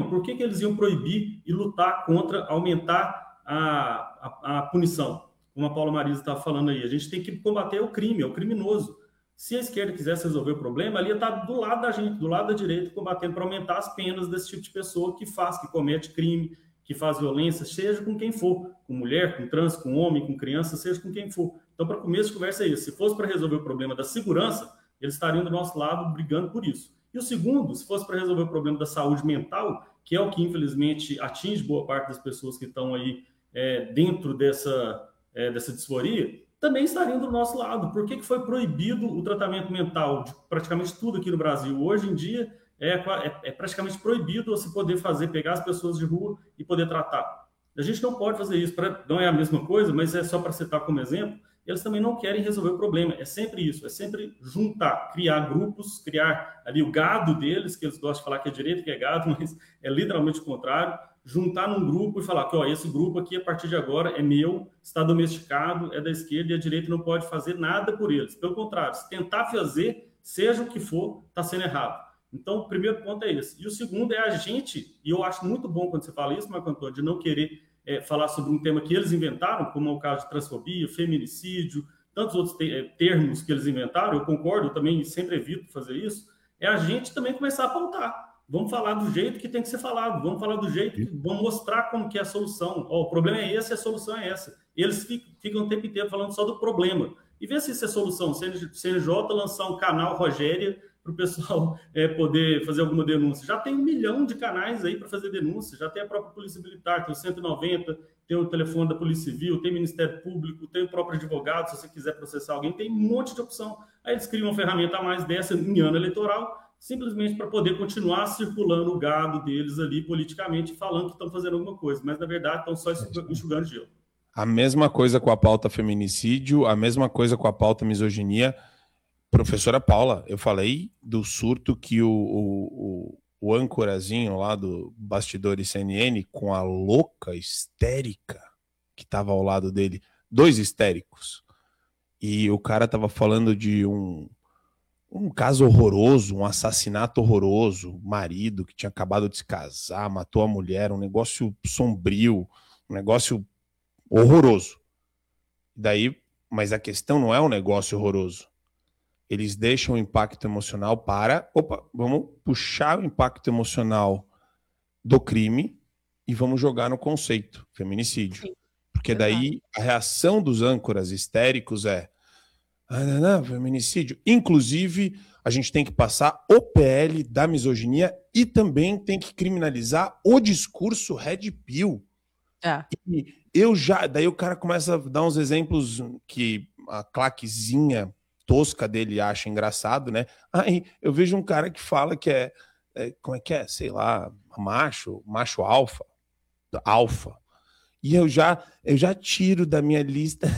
problema, por que eles iam proibir e lutar contra aumentar a punição? Como a Paula Marisa estava falando aí, a gente tem que combater o crime, é o criminoso. Se a esquerda quisesse resolver o problema, ali ia estar do lado da gente, do lado da direita, combatendo para aumentar as penas desse tipo de pessoa que comete crime, que faz violência, seja com quem for, com mulher, com trans, com homem, com criança, seja com quem for. Então, para começo de conversa é isso. Se fosse para resolver o problema da segurança, eles estariam do nosso lado brigando por isso. E o segundo, se fosse para resolver o problema da saúde mental, que é o que infelizmente atinge boa parte das pessoas que estão aí dentro dessa disforia, também estariam do nosso lado. Por que foi proibido o tratamento mental de praticamente tudo aqui no Brasil? Hoje em dia é praticamente proibido você poder pegar as pessoas de rua e poder tratar. A gente não pode fazer isso, não é a mesma coisa, mas é só para citar como exemplo, eles também não querem resolver o problema. É sempre isso, é sempre juntar, criar grupos, criar ali o gado deles, que eles gostam de falar que é direito, que é gado, mas é literalmente o contrário, juntar num grupo e falar que esse grupo aqui, a partir de agora, é meu, está domesticado, é da esquerda e a direita não pode fazer nada por eles. Pelo contrário, se tentar fazer, seja o que for, está sendo errado. Então, o primeiro ponto é esse. E o segundo é a gente, e eu acho muito bom quando você fala isso, Marco Antônio, de não querer falar sobre um tema que eles inventaram, como é o caso de transfobia, feminicídio, tantos outros termos que eles inventaram, eu concordo, eu também sempre evito fazer isso, é a gente também começar a pautar. Vamos falar do jeito que tem que ser falado, vamos falar do jeito que vamos mostrar como que é a solução. O problema é esse, a solução é essa. Eles ficam o tempo inteiro falando só do problema. E vê se isso é solução. CNJ lançar um canal Rogéria para o pessoal poder fazer alguma denúncia. Já tem 1 milhão de canais aí para fazer denúncia, já tem a própria Polícia Militar, tem o 190, tem o telefone da Polícia Civil, tem o Ministério Público, tem o próprio advogado, se você quiser processar alguém, tem um monte de opção. Aí eles criam uma ferramenta a mais dessa em ano eleitoral, simplesmente para poder continuar circulando o gado deles ali politicamente, falando que estão fazendo alguma coisa, mas na verdade estão só enxugando gelo. A mesma coisa com a pauta feminicídio, a mesma coisa com a pauta misoginia. Professora Paula, eu falei do surto que o âncorazinho lá do Bastidores CNN, com a louca histérica que estava ao lado dele, 2 histéricos, e o cara estava falando de um caso horroroso, um assassinato horroroso, marido que tinha acabado de se casar, matou a mulher, um negócio sombrio, um negócio horroroso. Mas a questão não é um negócio horroroso. Eles deixam o impacto emocional vamos puxar o impacto emocional do crime e vamos jogar no conceito, feminicídio. Sim. Porque daí a reação dos âncoras histéricos feminicídio. Inclusive, a gente tem que passar o PL da misoginia e também tem que criminalizar o discurso red pill. E daí o cara começa a dar uns exemplos que a claquezinha tosca dele acha engraçado, né? Aí eu vejo um cara que fala que como é que é? Sei lá, macho alfa. E eu já tiro da minha lista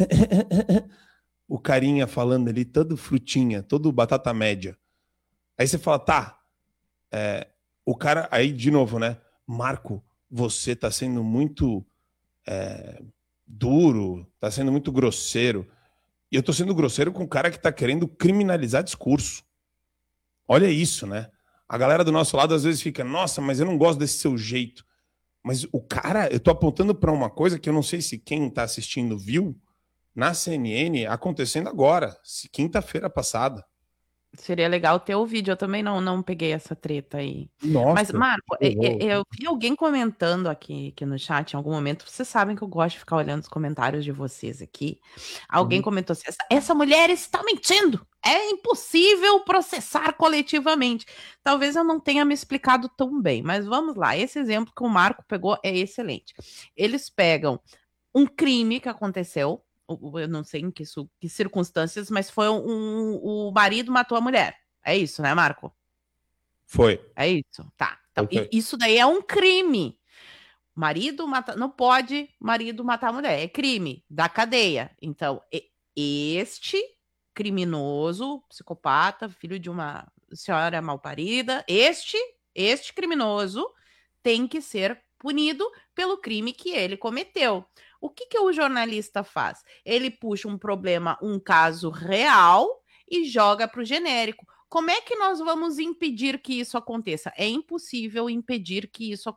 o carinha falando ali, todo frutinha, todo batata média. Aí você fala, o cara, aí de novo, né? Marco, você tá sendo muito duro, tá sendo muito grosseiro. E eu tô sendo grosseiro com o cara que tá querendo criminalizar discurso. Olha isso, né? A galera do nosso lado às vezes fica, nossa, mas eu não gosto desse seu jeito. Mas o cara, eu tô apontando para uma coisa que eu não sei se quem tá assistindo viu, na CNN, acontecendo agora, quinta-feira passada. Seria legal ter o vídeo, eu também não peguei essa treta aí. Nossa, mas, Marco, eu vi alguém comentando aqui no chat em algum momento, vocês sabem que eu gosto de ficar olhando os comentários de vocês aqui. Alguém comentou assim, essa mulher está mentindo, é impossível processar coletivamente. Talvez eu não tenha me explicado tão bem, mas vamos lá, esse exemplo que o Marco pegou é excelente. Eles pegam um crime que aconteceu, eu não sei em que circunstâncias, mas foi o marido matou a mulher. É isso, né, Marco? Foi. É isso, tá. Então, isso daí é um crime. Marido mata, não pode marido matar a mulher, é crime da cadeia. Então, este criminoso, psicopata, filho de uma senhora malparida, este criminoso tem que ser punido pelo crime que ele cometeu. O que o jornalista faz? Ele puxa um problema, um caso real e joga para o genérico. Como é que nós vamos impedir que isso aconteça? É impossível impedir que isso